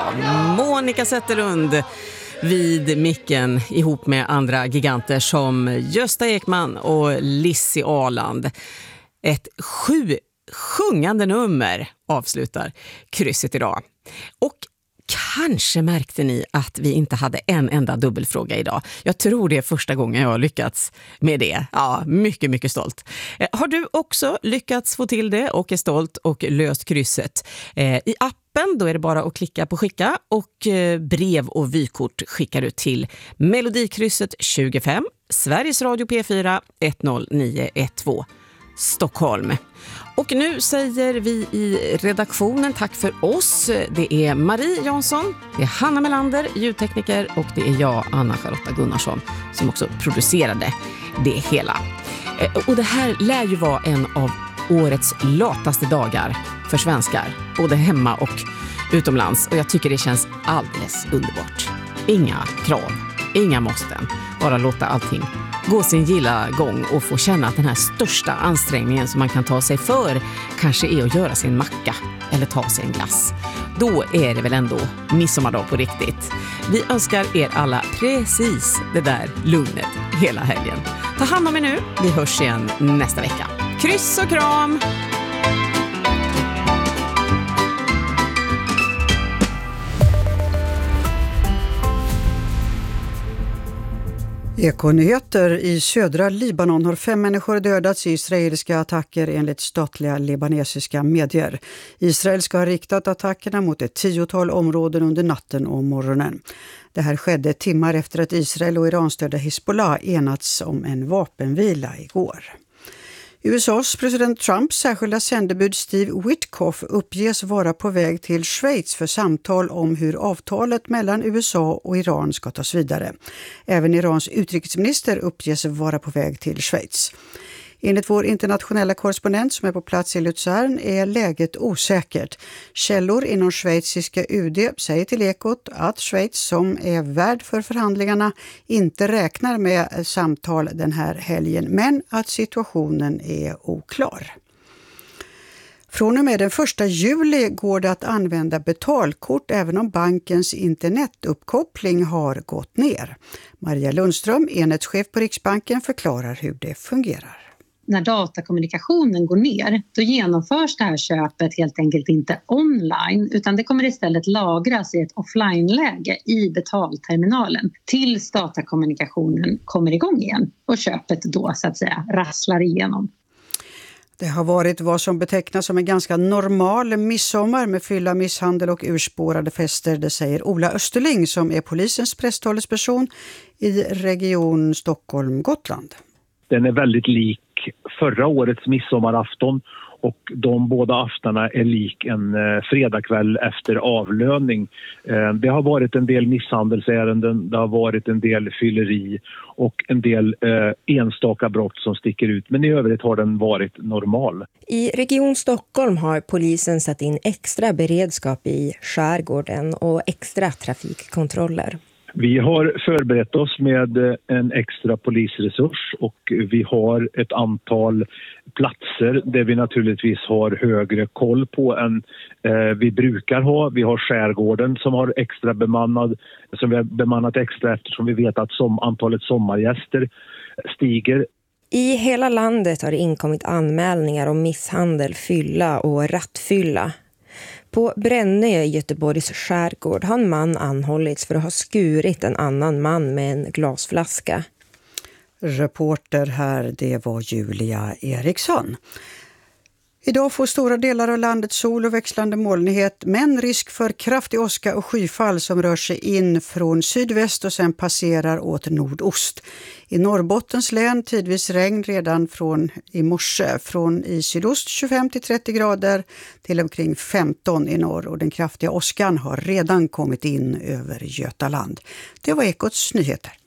Monica Zetterlund vid micken ihop med andra giganter som Gösta Ekman och Lissi Aland. Ett 7 sjungande nummer avslutar krysset idag. Och kanske märkte ni att vi inte hade en enda dubbelfråga idag. Jag tror det är första gången jag har lyckats med det. Ja, mycket, mycket stolt. Har du också lyckats få till det och är stolt och löst krysset? I appen då är det bara att klicka på skicka och brev och vykort skickar du till Melodikrysset 25 Sveriges Radio P4 10912 Stockholm. Och nu säger vi i redaktionen tack för oss. Det är Marie Jansson, det är Hanna Melander, ljudtekniker, och det är jag, Anna-Charlotta Gunnarsson, som också producerade det hela. Och det här lär ju vara en av årets lataste dagar för svenskar, både hemma och utomlands. Och jag tycker det känns alldeles underbart. Inga krav, inga måsten, bara låta allting gå sin gilla gång och få känna att den här största ansträngningen som man kan ta sig för kanske är att göra sin macka eller ta sig en glass. Då är det väl ändå midsommardag på riktigt. Vi önskar er alla precis det där lugnet hela helgen. Ta hand om er nu, vi hörs igen nästa vecka. Kryss och kram! Ekonyheter i södra Libanon har 5 människor dödats i israeliska attacker enligt statliga libanesiska medier. Israel ska ha riktat attackerna mot ett 10-tal områden under natten och morgonen. Det här skedde timmar efter att Israel och Iranstödda Hezbollah enats om en vapenvila igår. USAs president Trumps särskilda sändebud Steve Witkoff uppges vara på väg till Schweiz för samtal om hur avtalet mellan USA och Iran ska tas vidare. Även Irans utrikesminister uppges vara på väg till Schweiz. Enligt vår internationella korrespondent som är på plats i Luzern är läget osäkert. Källor inom schweiziska UD säger till Ekot att Schweiz, som är värd för förhandlingarna, inte räknar med samtal den här helgen, men att situationen är oklar. Från och med den 1 juli går det att använda betalkort även om bankens internetuppkoppling har gått ner. Maria Lundström, enhetschef på Riksbanken, förklarar hur det fungerar. När datakommunikationen går ner, då genomförs det här köpet helt enkelt inte online, utan det kommer istället lagras i ett offline-läge i betalterminalen tills datakommunikationen kommer igång igen och köpet då så att säga rasslar igenom. Det har varit vad som betecknas som en ganska normal midsommar med fylla, misshandel och urspårade fester, det säger Ola Österling som är polisens presstalesperson i region Stockholm-Gotland. Den är väldigt lik förra årets midsommarafton och de båda aftarna är lik en fredagkväll efter avlöning. Det har varit en del misshandelsärenden, det har varit en del fylleri och en del enstaka brott som sticker ut. Men i övrigt har den varit normal. I Region Stockholm har polisen satt in extra beredskap i skärgården och extra trafikkontroller. Vi har förberett oss med en extra polisresurs och vi har ett antal platser där vi naturligtvis har högre koll på än vi brukar ha. Vi har skärgården som har extra som vi har bemannat extra eftersom vi vet att antalet sommargäster stiger. I hela landet har det inkommit anmälningar om misshandel, fylla och rattfylla. På Brännö i Göteborgs skärgård har en man anhållits för att ha skurit en annan man med en glasflaska. Reporter här, det var Julia Eriksson. Idag får stora delar av landet sol och växlande molnighet, men risk för kraftig åska och skyfall som rör sig in från sydväst och sen passerar åt nordost. I Norrbottens län tidvis regn redan från i morse, från i sydost 25-30 grader till omkring 15 i norr, och den kraftiga åskan har redan kommit in över Götaland. Det var Ekots nyheter.